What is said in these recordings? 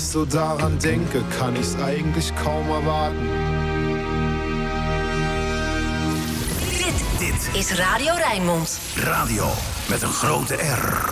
so daran denke, kann ich's eigentlich kaum erwarten. Dit is Radio Rijnmond. Radio met een grote R.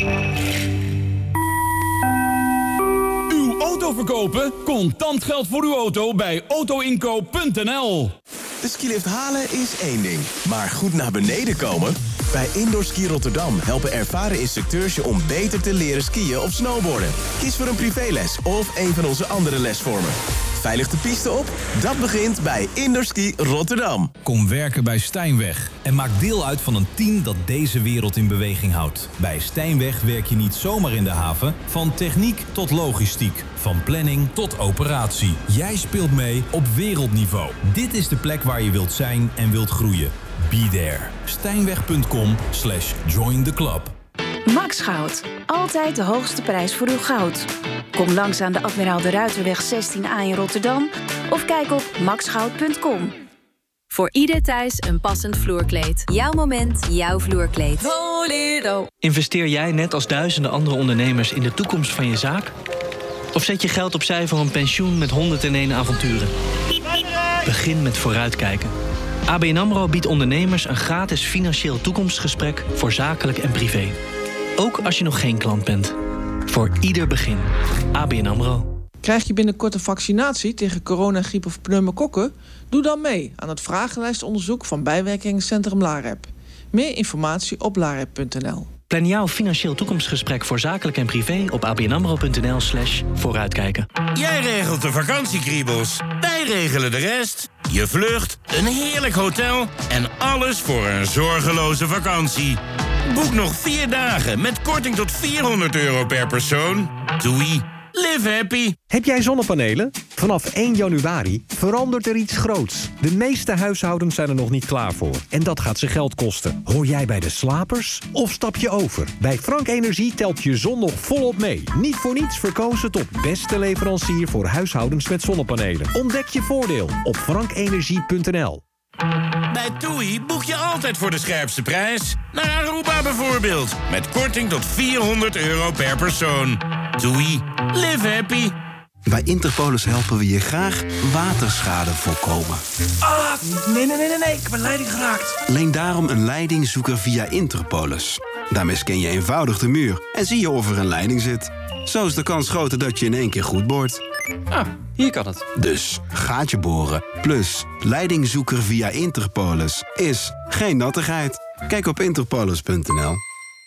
Uw auto verkopen? Contant geld voor uw auto bij autoinkoop.nl. De skilift halen is één ding, maar goed naar beneden komen? Bij Indoor Ski Rotterdam helpen ervaren instructeurs je om beter te leren skiën of snowboarden. Kies voor een privéles of een van onze andere lesvormen. Veilig de piste op? Dat begint bij Indoor Ski Rotterdam. Kom werken bij Stijnweg en maak deel uit van een team dat deze wereld in beweging houdt. Bij Stijnweg werk je niet zomaar in de haven, van techniek tot logistiek, van planning tot operatie. Jij speelt mee op wereldniveau. Dit is de plek waar je wilt zijn en wilt groeien. Be there. Stijnweg.com/join the club. Max Goud. Altijd de hoogste prijs voor uw goud. Kom langs aan de Admiraal de Ruiterweg 16A in Rotterdam of kijk op maxgoud.com. Voor ieder thuis een passend vloerkleed. Jouw moment, jouw vloerkleed. Bolero. Investeer jij net als duizenden andere ondernemers in de toekomst van je zaak? Of zet je geld opzij voor een pensioen met 101 avonturen? Begin met vooruitkijken. ABN AMRO biedt ondernemers een gratis financieel toekomstgesprek voor zakelijk en privé. Ook als je nog geen klant bent. Voor ieder begin. ABN AMRO. Krijg je binnenkort een vaccinatie tegen corona, griep of pneumokokken? Doe dan mee aan het vragenlijstonderzoek van bijwerkingencentrum LAREP. Meer informatie op larep.nl. Plan jouw financieel toekomstgesprek voor zakelijk en privé op abnamro.nl/vooruitkijken. Jij regelt de vakantiekriebels, wij regelen de rest. Je vlucht, een heerlijk hotel en alles voor een zorgeloze vakantie. Boek nog 4 dagen met korting tot €400 per persoon. Doei. Live happy. Heb jij zonnepanelen? Vanaf 1 januari verandert er iets groots. De meeste huishoudens zijn er nog niet klaar voor. En dat gaat ze geld kosten. Hoor jij bij de slapers? Of stap je over? Bij Frank Energie telt je zon nog volop mee. Niet voor niets verkozen tot beste leverancier voor huishoudens met zonnepanelen. Ontdek je voordeel op frankenergie.nl. Bij TUI boek je altijd voor de scherpste prijs. Naar Aruba bijvoorbeeld. Met korting tot €400 per persoon. TUI. Live happy. Bij Interpolis helpen we je graag waterschade voorkomen. Nee. Ik heb een leiding geraakt. Leen daarom een leidingzoeker via Interpolis. Daarmee scan je eenvoudig de muur en zie je of er een leiding zit. Zo is de kans groter dat je in één keer goed boort. Hier kan het. Dus gaatje boren plus leidingzoeker via Interpolis is geen nattigheid. Kijk op interpolis.nl.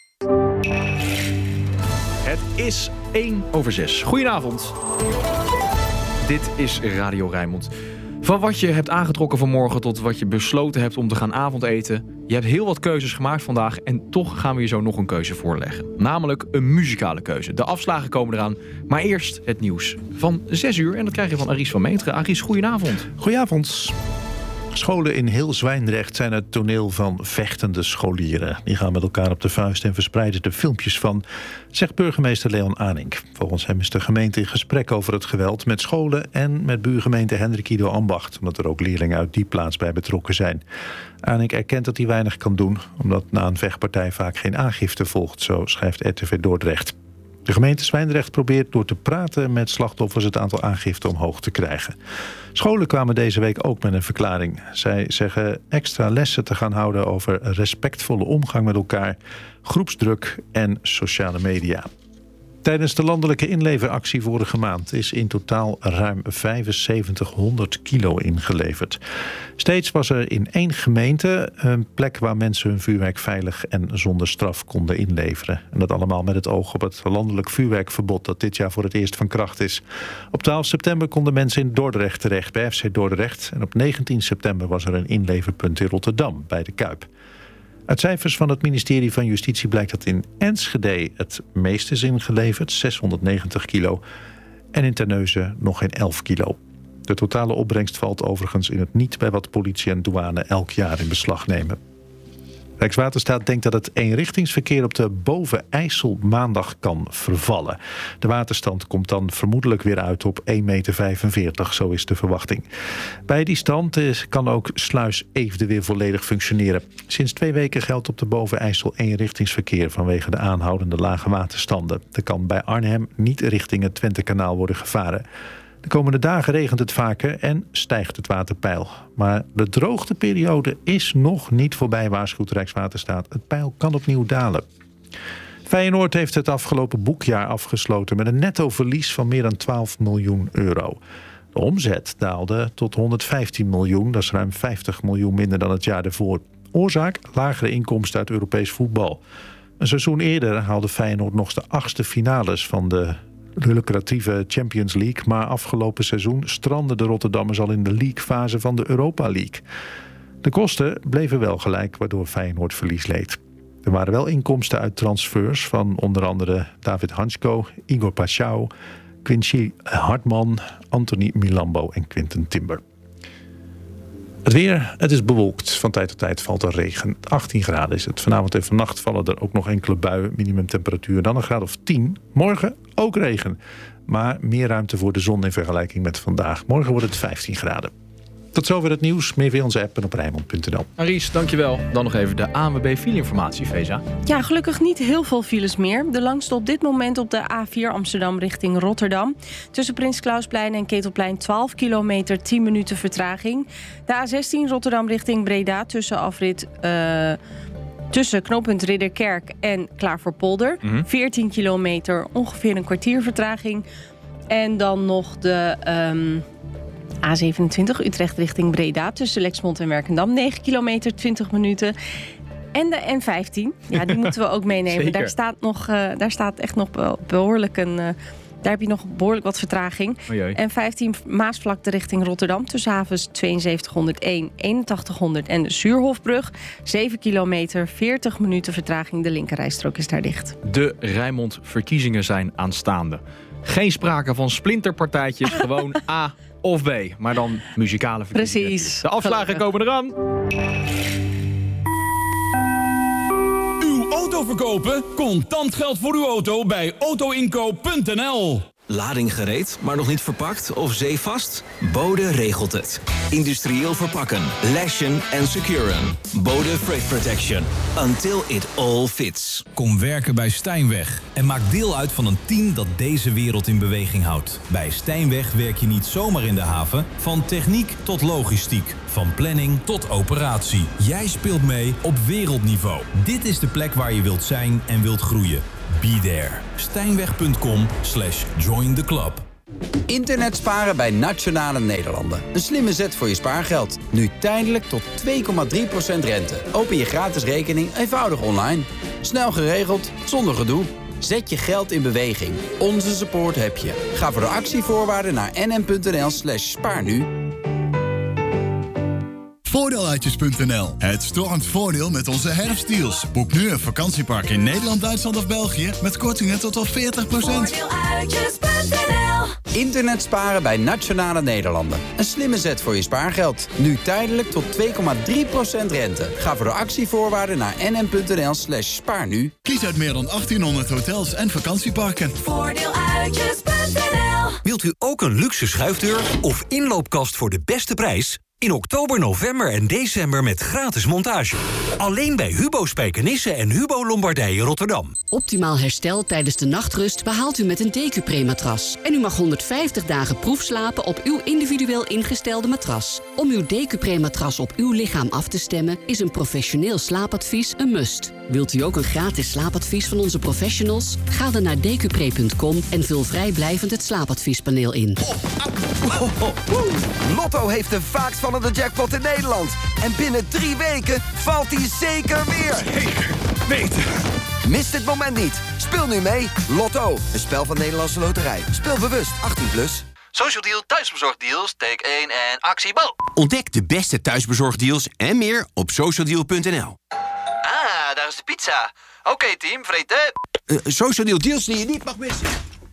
Het is 1:06. Goedenavond. Dit is Radio Rijnmond. Van wat je hebt aangetrokken vanmorgen tot wat je besloten hebt om te gaan avondeten. Je hebt heel wat keuzes gemaakt vandaag en toch gaan we je zo nog een keuze voorleggen. Namelijk een muzikale keuze. De afslagen komen eraan, maar eerst het nieuws van 6 uur. En dat krijg je van Aries van Meteren. Aries, goedenavond. Goedenavond. Scholen in heel Zwijndrecht zijn het toneel van vechtende scholieren. Die gaan met elkaar op de vuist en verspreiden er filmpjes van, zegt burgemeester Leon Aanink. Volgens hem is de gemeente in gesprek over het geweld met scholen en met buurgemeente Hendrik Ido Ambacht, omdat er ook leerlingen uit die plaats bij betrokken zijn. Aanink erkent dat hij weinig kan doen, omdat na een vechtpartij vaak geen aangifte volgt, zo schrijft RTV Dordrecht. De gemeente Zwijndrecht probeert door te praten met slachtoffers het aantal aangiften omhoog te krijgen. Scholen kwamen deze week ook met een verklaring. Zij zeggen extra lessen te gaan houden over respectvolle omgang met elkaar, groepsdruk en sociale media. Tijdens de landelijke inleveractie vorige maand is in totaal ruim 7500 kilo ingeleverd. Steeds was er in 1 gemeente een plek waar mensen hun vuurwerk veilig en zonder straf konden inleveren. En dat allemaal met het oog op het landelijk vuurwerkverbod dat dit jaar voor het eerst van kracht is. Op 12 september konden mensen in Dordrecht terecht bij FC Dordrecht. En op 19 september was er een inleverpunt in Rotterdam bij de Kuip. Uit cijfers van het ministerie van Justitie blijkt dat in Enschede het meest is ingeleverd, 690 kilo. En in Terneuzen nog geen 11 kilo. De totale opbrengst valt overigens in het niet bij wat politie en douane elk jaar in beslag nemen. Rijkswaterstaat denkt dat het eenrichtingsverkeer op de Boven-IJssel maandag kan vervallen. De waterstand komt dan vermoedelijk weer uit op 1,45 meter, zo is de verwachting. Bij die stand kan ook sluis Eefde weer volledig functioneren. Sinds 2 weken geldt op de Boven-IJssel eenrichtingsverkeer vanwege de aanhoudende lage waterstanden. Er kan bij Arnhem niet richting het Twentekanaal worden gevaren. De komende dagen regent het vaker en stijgt het waterpeil. Maar de droogteperiode is nog niet voorbij, waarschuwt Rijkswaterstaat. Het peil kan opnieuw dalen. Feyenoord heeft het afgelopen boekjaar afgesloten met een netto verlies van meer dan 12 miljoen euro. De omzet daalde tot 115 miljoen, dat is ruim 50 miljoen minder dan het jaar ervoor. Oorzaak? Lagere inkomsten uit Europees voetbal. Een seizoen eerder haalde Feyenoord nog de 8e finales van de lucratieve Champions League, maar afgelopen seizoen strandden de Rotterdammers al in de leaguefase van de Europa League. De kosten bleven wel gelijk, waardoor Feyenoord verlies leed. Er waren wel inkomsten uit transfers van onder andere David Hansko, Igor Paschal, Quincy Hartman, Anthony Milambo en Quinten Timber. Het weer, het is bewolkt. Van tijd tot tijd valt er regen. 18 graden is het. Vanavond en vannacht vallen er ook nog enkele buien. Minimumtemperatuur dan een graad of 10. Morgen ook regen. Maar meer ruimte voor de zon in vergelijking met vandaag. Morgen wordt het 15 graden. Tot zover het nieuws. Meer via onze app en op Rijnmond.nl. Aries, dankjewel. Dan nog even de ANWB fileinformatie, Feza. Ja, gelukkig niet heel veel files meer. De langste op dit moment op de A4 Amsterdam richting Rotterdam. Tussen Prins Klausplein en Ketelplein 12 kilometer, 10 minuten vertraging. De A16 Rotterdam richting Breda tussen knooppunt Ridderkerk en Klaverpolder. 14 kilometer, ongeveer een kwartier vertraging. En dan nog de A27 Utrecht richting Breda tussen Lexmond en Werkendam. 9 kilometer, 20 minuten. En de N15, ja, die moeten we ook meenemen. Daar staat echt nog behoorlijk daar heb je nog behoorlijk wat vertraging. N15 Maasvlakte richting Rotterdam tussen havens 7201, 8100 en de Zuurhofbrug. 7 kilometer, 40 minuten vertraging. De linkerrijstrook is daar dicht. De Rijnmond-verkiezingen zijn aanstaande. Geen sprake van splinterpartijtjes, gewoon A of B. Maar dan muzikale verkiezingen. Precies. De afslagen komen eraan. Uw auto verkopen? Contant geld voor uw auto bij autoinkoop.nl. Lading gereed, maar nog niet verpakt of zeevast? Bode regelt het. Industrieel verpakken, lashen en securen. Bode Freight Protection. Until it all fits. Kom werken bij Stijnweg en maak deel uit van een team dat deze wereld in beweging houdt. Bij Stijnweg werk je niet zomaar in de haven. Van techniek tot logistiek. Van planning tot operatie. Jij speelt mee op wereldniveau. Dit is de plek waar je wilt zijn en wilt groeien. Be there. Stijnweg.com/join the club. Internet sparen bij Nationale Nederlanden. Een slimme zet voor je spaargeld. Nu tijdelijk tot 2,3% rente. Open je gratis rekening eenvoudig online. Snel geregeld, zonder gedoe. Zet je geld in beweging. Onze support heb je. Ga voor de actievoorwaarden naar nm.nl/spaarnu. Voordeeluitjes.nl. Het stormt voordeel met onze herfstdeals. Boek nu een vakantiepark in Nederland, Duitsland of België met kortingen tot wel 40%. Voordeeluitjes.nl. Internet sparen bij Nationale Nederlanden. Een slimme zet voor je spaargeld. Nu tijdelijk tot 2,3% rente. Ga voor de actievoorwaarden naar nm.nl/spaarnu. Kies uit meer dan 1800 hotels en vakantieparken. Voordeeluitjes.nl. Wilt u ook een luxe schuifdeur of inloopkast voor de beste prijs? In oktober, november en december met gratis montage. Alleen bij Hubo Spijkenisse en Hubo Lombardije Rotterdam. Optimaal herstel tijdens de nachtrust behaalt u met een Decupre-matras. En u mag 150 dagen proefslapen op uw individueel ingestelde matras. Om uw Decupre-matras op uw lichaam af te stemmen is een professioneel slaapadvies een must. Wilt u ook een gratis slaapadvies van onze professionals? Ga dan naar decupre.com en vul vrijblijvend het slaapadviespaneel in. Lotto heeft de vaakst vallende jackpot in Nederland. En binnen 3 weken valt hij zeker weer. Zeker weten. Mis dit moment niet. Speel nu mee. Lotto, een spel van Nederlandse Loterij. Speel bewust, 18+. Social Deal, thuisbezorgdeals, take 1 en actie, bal. Ontdek de beste thuisbezorgdeals en meer op socialdeal.nl. Ah, daar is de pizza. Oké, team, vreten. Social Deal deals die je niet mag missen.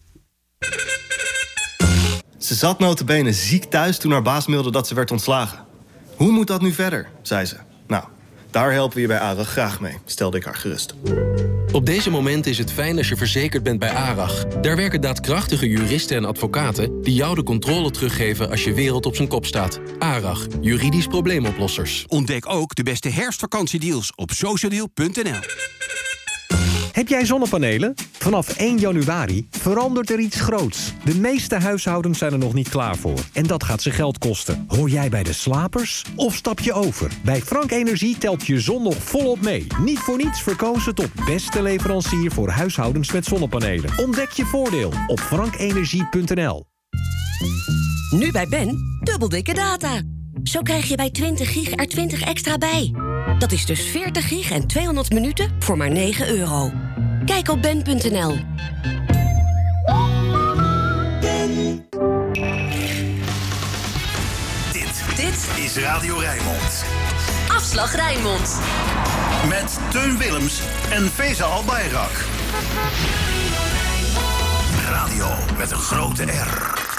Ze zat nota bene ziek thuis toen haar baas mailde dat ze werd ontslagen. Hoe moet dat nu verder, zei ze. Nou, Daar helpen we je bij ARAG graag mee, stelde ik haar gerust. Op deze momenten is het fijn als je verzekerd bent bij ARAG. Daar werken daadkrachtige juristen en advocaten die jou de controle teruggeven als je wereld op zijn kop staat. ARAG, juridisch probleemoplossers. Ontdek ook de beste herfstvakantiedeals op socialdeal.nl. Heb jij zonnepanelen? Vanaf 1 januari verandert er iets groots. De meeste huishoudens zijn er nog niet klaar voor. En dat gaat ze geld kosten. Hoor jij bij de slapers of stap je over? Bij Frank Energie telt je zon nog volop mee. Niet voor niets verkozen tot beste leverancier voor huishoudens met zonnepanelen. Ontdek je voordeel op frankenergie.nl. Nu bij Ben, dubbel dikke data. Zo krijg je bij 20 gig er 20 extra bij. Dat is dus 40 gig en 200 minuten voor maar €9. Kijk op ben.nl. Dit is Radio Rijnmond. Afslag Rijnmond. Met Teun Willems en Feza Albayrak. Radio met een grote R.